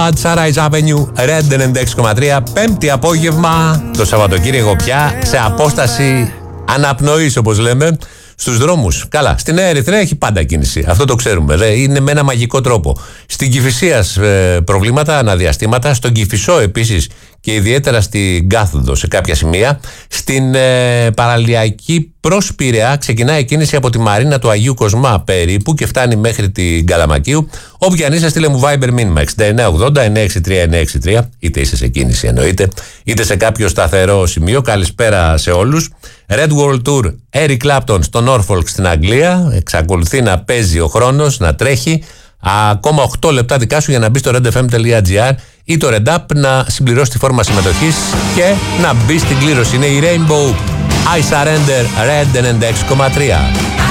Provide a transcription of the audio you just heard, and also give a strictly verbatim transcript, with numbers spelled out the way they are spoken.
Sunrise Avenue, Red ενενήντα έξι κόμμα τρία, πέμπτη απόγευμα, το Σαββατοκύριακο πια, σε απόσταση αναπνοής όπως λέμε, στους δρόμους. Καλά, στη Νέα Ερυθρέα έχει πάντα κίνηση, αυτό το ξέρουμε, δε, είναι με ένα μαγικό τρόπο. Στην Κηφισίας ε, προβλήματα, αναδιαστήματα, στον Κηφισό επίσης και ιδιαίτερα στην Κάθοδο σε κάποια σημεία. Στην ε, παραλιακή προς Πειραιά ξεκινάει η κίνηση από τη Μαρίνα του Αγίου Κοσμά περίπου και φτάνει μέχρι την Καλαμακίου. Όποια αν είσαι, στείλε μου Viber μήνυμα εξήντα εννέα ογδόντα εννέα εξήντα τρία εννέα εξήντα τρία, είτε είσαι σε κίνηση εννοείται, είτε σε κάποιο σταθερό σημείο. Καλησπέρα σε όλους. Red World Tour, Eric Clapton στο Norfolk στην Αγγλία. Εξακολουθεί να παίζει ο χρόνος, να τρέχει. Ακόμα οκτώ λεπτά δικά σου για να μπει στο redfm.gr ή το Red App να συμπληρώσει τη φόρμα συμμετοχής και να μπει στην κλήρωση. Είναι η Rainbow I Surrender Red ενενήντα έξι κόμμα τρία.